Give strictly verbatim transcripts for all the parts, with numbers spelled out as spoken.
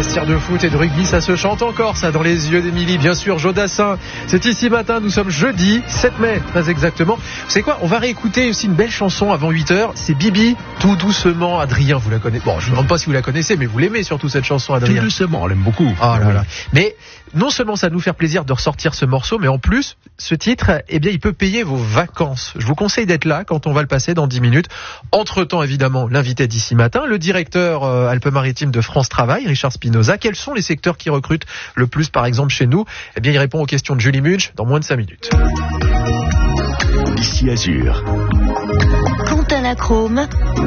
vestiaire de foot et de rugby, ça se chante encore, ça, dans les yeux d'Émilie. Bien sûr, Jodassin, c'est ici matin, nous sommes jeudi sept mai, très exactement. Vous savez quoi, on va réécouter aussi une belle chanson avant huit heures, c'est Bibi, Tout doucement. Adrien, vous la connaissez. Bon, je ne me demande pas si vous la connaissez, mais vous l'aimez surtout cette chanson, Adrien. Tout doucement, on l'aime beaucoup. Oh là là. Mais non seulement ça va nous faire plaisir de ressortir ce morceau, mais en plus, ce titre, eh bien, il peut payer vos vacances. Je vous conseille d'être là quand on va le passer dans dix minutes. Entre-temps, évidemment, l'invité d'ici matin, le directeur euh, Alpes-Maritimes de France Travail, Richard Spinoza. Quels sont les secteurs qui recrutent le plus, par exemple, chez nous? Eh bien, il répond aux questions de Julie Munch dans moins de cinq minutes. Ici Azur. Quentin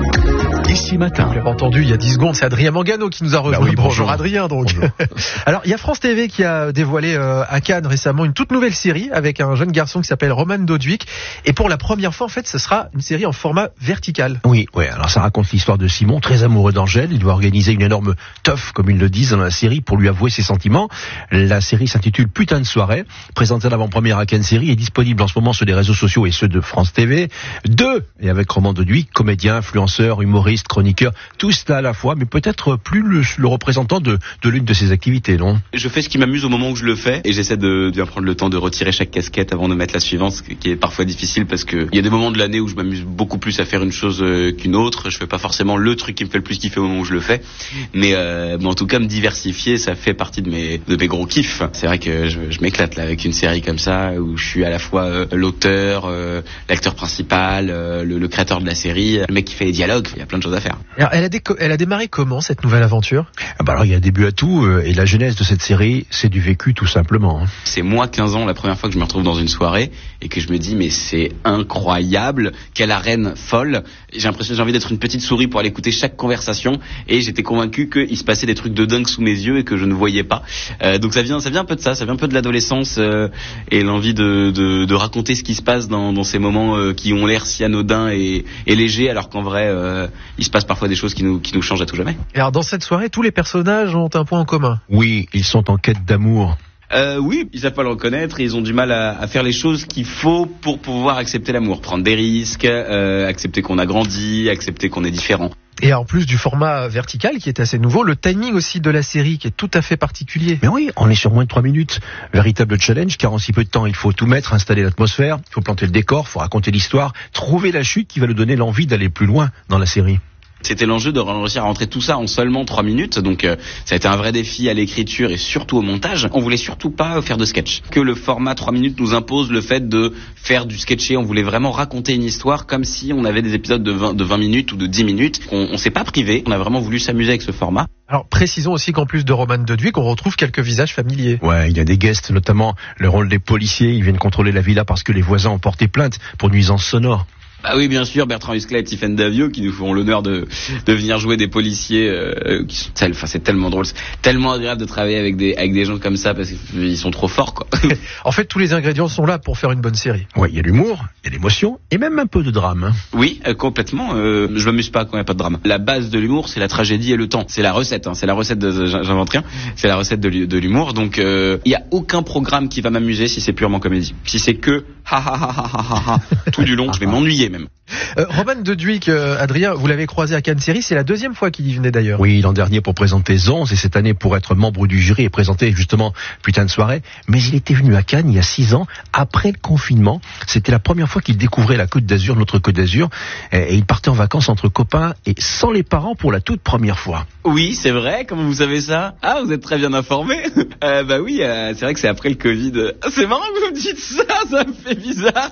Ici matin. Vous l'avez entendu il y a dix secondes, c'est Adrien Mangano qui nous a rejoint. Bah oui, bonjour. bonjour Adrien donc. Bonjour. Alors il y a France T V qui a dévoilé euh, à Cannes récemment une toute nouvelle série avec un jeune garçon qui s'appelle Roman Doduic. Et pour la première fois en fait ce sera une série en format vertical. Oui, ouais. Alors ça raconte l'histoire de Simon, très amoureux d'Angèle. Il doit organiser une énorme teuf, comme ils le disent dans la série, pour lui avouer ses sentiments. La série s'intitule Putain de soirée. Présentée à l'avant-première à Cannes Série, est disponible en ce moment sur les réseaux sociaux et ceux de France T V. Deux, et avec Roman Doduic, comédien, influenceur, humoriste, chroniqueur, tout cela à la fois, mais peut-être plus le, le représentant de, de l'une de ses activités, non? Je fais ce qui m'amuse au moment où je le fais et j'essaie de bien prendre le temps de retirer chaque casquette avant de mettre la suivante, ce qui est parfois difficile parce que il y a des moments de l'année où je m'amuse beaucoup plus à faire une chose qu'une autre. Je fais pas forcément le truc qui me fait le plus kiffer au moment où je le fais, mais, euh, mais en tout cas me diversifier, ça fait partie de mes de mes gros kiffs. C'est vrai que je, je m'éclate là avec une série comme ça où je suis à la fois euh, l'auteur, euh, l'acteur principal, euh, le, le créateur de la série, le mec qui fait les dialogues. Il y a plein de choses à faire. Alors, elle a, déco- elle a démarré comment cette nouvelle aventure? Ah bah alors il y a un début à tout, euh, et la genèse de cette série, c'est du vécu tout simplement. Hein. C'est moi, quinze ans, la première fois que je me retrouve dans une soirée et que je me dis mais c'est incroyable, quelle arène folle. J'ai l'impression que j'ai envie d'être une petite souris pour aller écouter chaque conversation et j'étais convaincu qu'il se passait des trucs de dingue sous mes yeux et que je ne voyais pas. Euh, donc ça vient, ça vient un peu de ça, ça vient un peu de l'adolescence euh, et l'envie de, de, de raconter ce qui se passe dans, dans ces moments euh, qui ont l'air si anodins et, et légers alors qu'en vrai euh, il se passe parfois des choses qui nous, qui nous changent à tout jamais. Et alors dans cette soirée, tous les personnages ont un point en commun. Oui, ils sont en quête d'amour. Euh, oui, ils savent pas le reconnaître et ils ont du mal à, à faire les choses qu'il faut pour pouvoir accepter l'amour, prendre des risques, euh, accepter qu'on a grandi, accepter qu'on est différent. Et en plus du format vertical qui est assez nouveau, le timing aussi de la série qui est tout à fait particulier. Mais oui, on est sur moins de trois minutes. Véritable challenge, car en si peu de temps, il faut tout mettre, installer l'atmosphère, il faut planter le décor, il faut raconter l'histoire, trouver la chute qui va nous donner l'envie d'aller plus loin dans la série. C'était l'enjeu de réussir à rentrer tout ça en seulement trois minutes, donc euh, ça a été un vrai défi à l'écriture et surtout au montage. On voulait surtout pas faire de sketch. Que le format trois minutes nous impose le fait de faire du sketché. On voulait vraiment raconter une histoire comme si on avait des épisodes de vingt, de vingt minutes ou de dix minutes. On, on s'est pas privé, on a vraiment voulu s'amuser avec ce format. Alors précisons aussi qu'en plus de Roman Doduic, on retrouve quelques visages familiers. Ouais, il y a des guests, notamment le rôle des policiers. Ils viennent contrôler la villa parce que les voisins ont porté plainte pour nuisance sonore. Bah oui, bien sûr, Bertrand Huskla et Tiffaine Davio qui nous font l'honneur de, de venir jouer des policiers. Euh, qui sont tel, enfin, c'est tellement drôle, c'est tellement agréable de travailler avec des, avec des gens comme ça parce qu'ils sont trop forts, quoi. En fait, tous les ingrédients sont là pour faire une bonne série. Ouais, il y a l'humour, il y a l'émotion et même un peu de drame. Hein. Oui, euh, complètement. Euh, je m'amuse pas quand il n'y a pas de drame. La base de l'humour, c'est la tragédie et le temps. C'est la recette, hein, c'est la recette de, j'invente rien. C'est la recette de, de l'humour. Donc, il euh, y a aucun programme qui va m'amuser si c'est purement comédie. Si c'est que ha ha ha ha ha ha tout du long, je vais m'ennuyer même. Euh, Roman Doduic, euh, Adrien, vous l'avez croisé à Cannes Série, c'est la deuxième fois qu'il y venait d'ailleurs. Oui, l'an dernier pour présenter Zonz et cette année pour être membre du jury et présenter justement Putain de soirée. Mais il était venu à Cannes il y a six ans, après le confinement. C'était la première fois qu'il découvrait la Côte d'Azur, notre Côte d'Azur. Et il partait en vacances entre copains et sans les parents pour la toute première fois. Oui, c'est vrai, comment vous savez ça? Ah, vous êtes très bien informé. euh, Bah oui, euh, c'est vrai que c'est après le Covid. C'est marrant que vous me dites ça, ça me fait bizarre.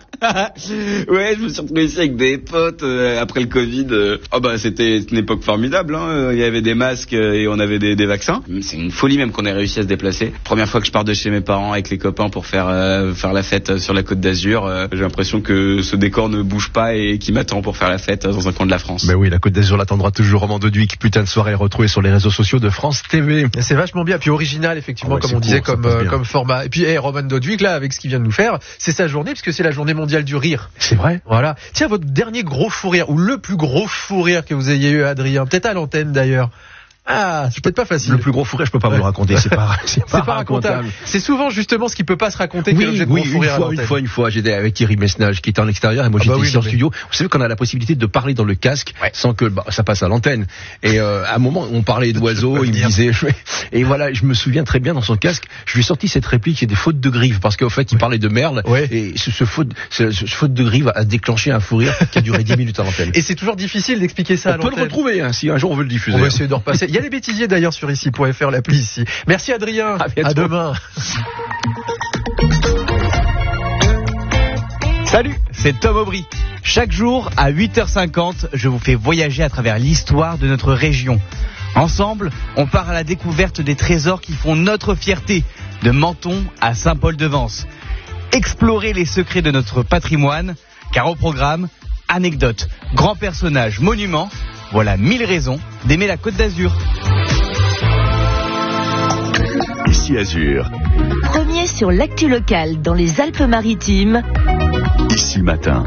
Ouais, je me suis retrouvé ici avec des potes euh, après le Covid. Euh, oh bah c'était une époque formidable, hein. Il y avait des masques euh, et on avait des, des vaccins. C'est une folie même qu'on ait réussi à se déplacer. Première fois que je pars de chez mes parents avec les copains pour faire euh, faire la fête sur la Côte d'Azur. Euh, j'ai l'impression que ce décor ne bouge pas et qui m'attend pour faire la fête dans un coin de la France. Ben oui, la Côte d'Azur l'attendra toujours. Roman Doduic, Putain de soirée, retrouvé sur les réseaux sociaux de France T V. C'est vachement bien, puis original effectivement, oh ouais, comme on court, disait, comme euh, bien. comme format. Et puis hey, Roman Doduic là, avec ce qu'il vient de nous faire, c'est sa journée puisque c'est la journée mondiale du rire. C'est vrai. Voilà. Tiens, votre dernier gros fou rire ou le plus gros fou rire que vous ayez eu, Adrien, peut-être à l'antenne d'ailleurs. Ah, c'est peut-être pas facile. Le plus gros fou rire, je peux pas ouais. vous le raconter, c'est pas, c'est pas, c'est pas racontable. C'est souvent justement ce qui peut pas se raconter. Oui, que oui, de une fois, une fois, une fois, j'étais avec Thierry Messnage qui était en extérieur et moi ah j'étais bah oui, ici en mais... studio. Vous savez qu'on a la possibilité de parler dans le casque ouais. sans que bah, ça passe à l'antenne. Et euh, à un moment, on parlait d'oiseaux, il me disait, et voilà, je me souviens très bien dans son casque, je lui ai sorti cette réplique, c'est des fautes de grive, parce qu'au fait, il ouais. parlait de merle ouais. et ce, ce, faute, ce, ce faute de grive a déclenché un fou rire qui a duré dix minutes à l'antenne. Et c'est toujours difficile d'expliquer ça. On à l'antenne. On peut le retrouver hein, si un jour on veut le diffuser. On va essayer de repasser. Il y a des bêtisiers d'ailleurs sur ici point F R, l'appli ici. Merci Adrien. À, à demain. Salut, c'est Tom Aubry. Chaque jour à huit heures cinquante, je vous fais voyager à travers l'histoire de notre région. Ensemble, on part à la découverte des trésors qui font notre fierté, de Menton à Saint-Paul-de-Vence. Explorer les secrets de notre patrimoine, car au programme, anecdotes, grands personnages, monuments, voilà mille raisons d'aimer la Côte d'Azur. Ici Azur. Premier sur l'actu locale dans les Alpes-Maritimes. Ici Matin.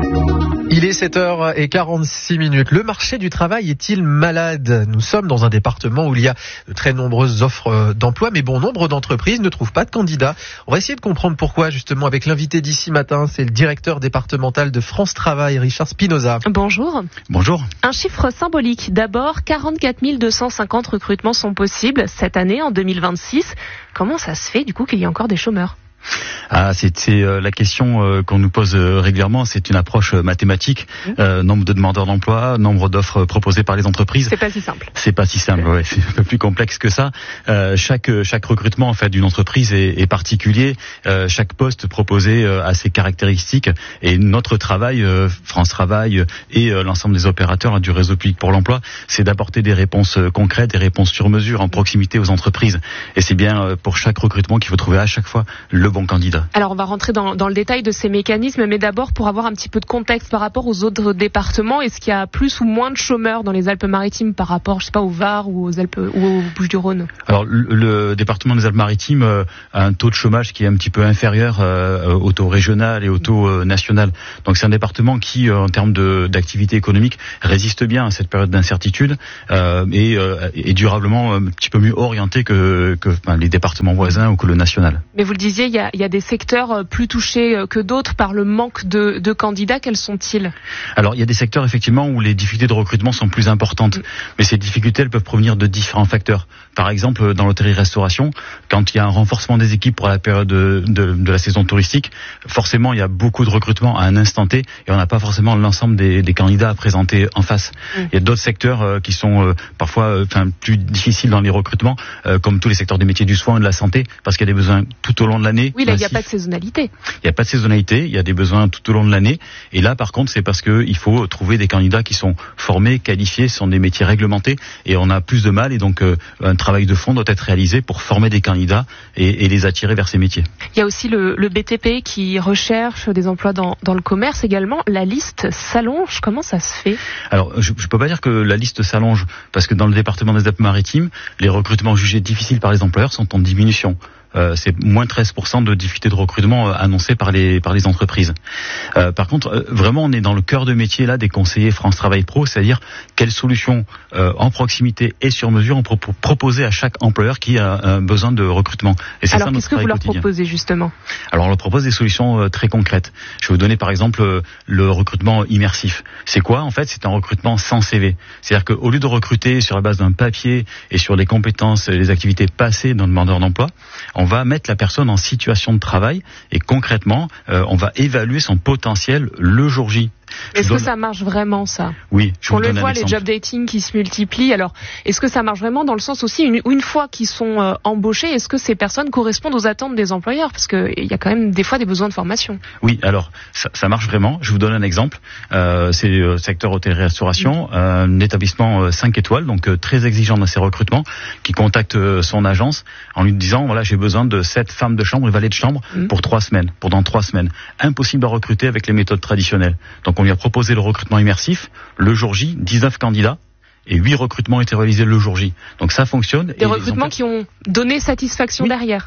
Il est sept heures quarante-six minutes. Le marché du travail est-il malade ? Nous sommes dans un département où il y a de très nombreuses offres d'emploi, mais bon nombre d'entreprises ne trouvent pas de candidats. On va essayer de comprendre pourquoi, justement, avec l'invité d'ici matin. C'est le directeur départemental de France Travail, Richard Spinoza. Bonjour. Bonjour. Un chiffre symbolique. D'abord, quarante-quatre mille deux cent cinquante recrutements sont possibles cette année, en deux mille vingt-six. Comment ça se fait, du coup, qu'il y ait encore des chômeurs ? Ah, c'est, c'est euh, la question euh, qu'on nous pose euh, régulièrement. C'est une approche euh, mathématique. Mmh. Euh, nombre de demandeurs d'emploi, nombre d'offres proposées par les entreprises. C'est pas si simple. C'est pas si simple. Ouais, c'est un peu plus complexe que ça. Euh, chaque chaque recrutement en fait d'une entreprise est, est particulier. Euh, chaque poste proposé euh, a ses caractéristiques. Et notre travail, euh, France Travail et euh, l'ensemble des opérateurs hein, du réseau public pour l'emploi, c'est d'apporter des réponses euh, concrètes, des réponses sur mesure en proximité aux entreprises. Et c'est bien euh, pour chaque recrutement qu'il faut trouver à chaque fois le bon candidat. Alors on va rentrer dans, dans le détail de ces mécanismes, mais d'abord pour avoir un petit peu de contexte par rapport aux autres départements, est-ce qu'il y a plus ou moins de chômeurs dans les Alpes-Maritimes par rapport, je sais pas, au Var ou aux Alpes ou aux Bouches-du-Rhône ? Alors le, le département des Alpes-Maritimes euh, a un taux de chômage qui est un petit peu inférieur euh, au taux régional et au taux euh, national. Donc c'est un département qui, euh, en termes de, d'activité économique, résiste bien à cette période d'incertitude euh, et euh, est durablement un petit peu mieux orienté que, que enfin, les départements voisins ou que le national. Mais vous le disiez, il y a, il y a des secteurs plus touchés que d'autres par le manque de, de candidats. Quels sont-ils ? Alors, il y a des secteurs, effectivement, où les difficultés de recrutement sont plus importantes. Mmh. Mais ces difficultés, elles peuvent provenir de différents facteurs. Par exemple, dans l'hôtellerie-restauration, quand il y a un renforcement des équipes pour la période de, de, de la saison touristique, forcément, il y a beaucoup de recrutement à un instant T et on n'a pas forcément l'ensemble des, des candidats à présenter en face. Mmh. Il y a d'autres secteurs euh, qui sont euh, parfois euh, enfin, plus difficiles dans les recrutements, euh, comme tous les secteurs des métiers du soin et de la santé, parce qu'il y a des besoins tout au long de l'année. Oui, là, il n'y a pas de saisonnalité. Il n'y a pas de saisonnalité, il y a des besoins tout au long de l'année. Et là, par contre, c'est parce qu'il faut trouver des candidats qui sont formés, qualifiés, ce sont des métiers réglementés. Et on a plus de mal. Et donc, euh, un travail de fond doit être réalisé pour former des candidats et, et les attirer vers ces métiers. Il y a aussi le, le B T P qui recherche des emplois dans, dans le commerce également. La liste s'allonge. Comment ça se fait ? Alors, je ne peux pas dire que la liste s'allonge, parce que dans le département des Alpes-Maritimes, les recrutements jugés difficiles par les employeurs sont en diminution. Euh, c'est moins treize pour cent de difficultés de recrutement euh, annoncées par les par les entreprises. Euh, par contre, euh, vraiment, on est dans le cœur de métier là des conseillers France Travail Pro, c'est-à-dire quelles solutions euh, en proximité et sur mesure on peut pro- proposer à chaque employeur qui a un besoin de recrutement. Et c'est Alors, ça qu'est-ce que vous leur proposez justement ? Alors, on leur propose des solutions euh, très concrètes. Je vais vous donner par exemple euh, le recrutement immersif. C'est quoi en fait ? C'est un recrutement sans C V. C'est-à-dire qu'au lieu de recruter sur la base d'un papier et sur les compétences et les activités passées d'un demandeur d'emploi, on va mettre la personne en situation de travail et concrètement, euh, on va évaluer son potentiel le jour J. Est-ce que ça marche vraiment, ça ? Oui, je On vous le donne voit, un les exemple. job dating qui se multiplient. Alors, est-ce que ça marche vraiment dans le sens aussi, une, une fois qu'ils sont euh, embauchés, est-ce que ces personnes correspondent aux attentes des employeurs ? Parce qu'il y a quand même des fois des besoins de formation. Oui, alors, ça, ça marche vraiment. Je vous donne un exemple. Euh, c'est le secteur hôtellerie-restauration, mmh. un établissement euh, cinq étoiles, donc euh, très exigeant dans ses recrutements, qui contacte euh, son agence en lui disant, voilà, j'ai besoin de sept femmes de chambre et valets de chambre mmh. pour trois semaines, pendant trois semaines. Impossible à recruter avec les méthodes traditionnelles. Donc, on lui a proposé le recrutement immersif, le jour J, dix-neuf candidats, et huit recrutements ont été réalisés le jour J. Donc ça fonctionne. Des recrutements qui ont donné satisfaction oui. derrière. Oui,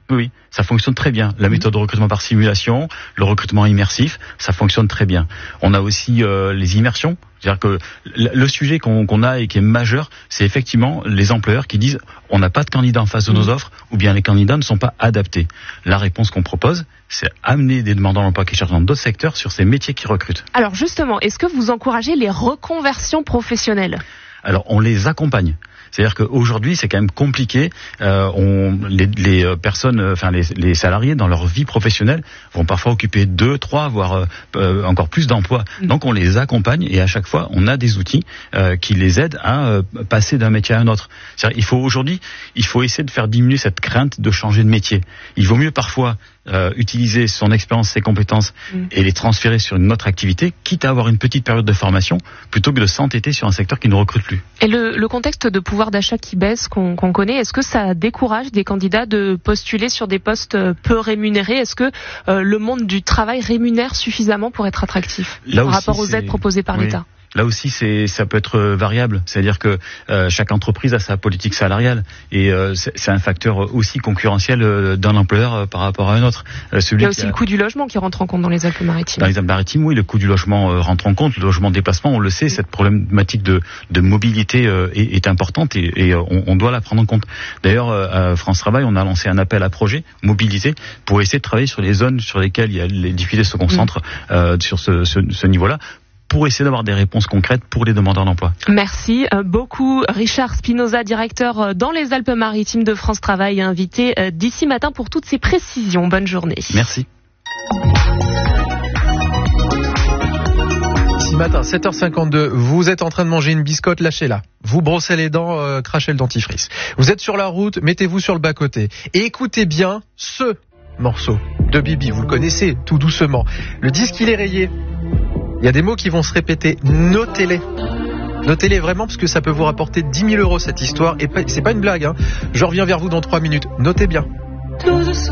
Oui, ça fonctionne très bien. La méthode de recrutement par simulation, le recrutement immersif, ça fonctionne très bien. On a aussi euh, les immersions. C'est-à-dire que le sujet qu'on qu'on a et qui est majeur, c'est effectivement les employeurs qui disent on n'a pas de candidats en face de nos offres ou bien les candidats ne sont pas adaptés. La réponse qu'on propose, c'est amener des demandeurs d'emploi qui cherchent dans d'autres secteurs sur ces métiers qui recrutent. Alors justement, est-ce que vous encouragez les reconversions professionnelles ? Alors on les accompagne. C'est-à-dire qu'aujourd'hui, c'est quand même compliqué. Euh, on, les, les personnes, enfin les, les salariés, dans leur vie professionnelle, vont parfois occuper deux, trois, voire euh, encore plus d'emplois. Donc, on les accompagne et à chaque fois, on a des outils euh, qui les aident à euh, passer d'un métier à un autre. C'est-à-dire, il faut aujourd'hui, il faut essayer de faire diminuer cette crainte de changer de métier. Il vaut mieux parfois euh, utiliser son expérience, ses compétences mm. et les transférer sur une autre activité, quitte à avoir une petite période de formation, plutôt que de s'entêter sur un secteur qui ne recrute plus. Et le, le contexte de pouvoir d'achat qui baisse, qu'on qu'on connaît, est-ce que ça décourage des candidats de postuler sur des postes peu rémunérés ? Est-ce que euh, le monde du travail rémunère suffisamment pour être attractif Là par aussi, rapport aux aides proposées par oui. l'État ? Là aussi, c'est, ça peut être variable. C'est-à-dire que euh, chaque entreprise a sa politique salariale et euh, c'est, c'est un facteur aussi concurrentiel euh, d'un employeur euh, par rapport à un autre. Euh, celui Il y a aussi qui a... le coût du logement qui rentre en compte dans les Alpes-Maritimes. Dans les Alpes-Maritimes, oui, le coût du logement euh, rentre en compte. Le logement de déplacement, on le sait, cette problématique de, de mobilité euh, est, est importante et, et euh, on, on doit la prendre en compte. D'ailleurs, euh, à France Travail, on a lancé un appel à projet mobilité pour essayer de travailler sur les zones sur lesquelles il y a les difficultés se concentrent mmh. euh, sur ce, ce, ce niveau-là, pour essayer d'avoir des réponses concrètes pour les demandeurs d'emploi. Merci beaucoup. Richard Spinoza, directeur dans les Alpes-Maritimes de France Travail, invité d'ici matin pour toutes ces précisions. Bonne journée. Merci. Ici matin, sept heures cinquante-deux, vous êtes en train de manger une biscotte, lâchez-la. Vous brossez les dents, euh, crachez le dentifrice. Vous êtes sur la route, mettez-vous sur le bas-côté. Et écoutez bien ce morceau de Bibi, vous le connaissez, tout doucement. Le disque, il est rayé. Il y a des mots qui vont se répéter. Notez-les. Notez-les vraiment parce que ça peut vous rapporter dix mille euros cette histoire. Et c'est pas une blague, hein. Je reviens vers vous dans trois minutes. Notez bien.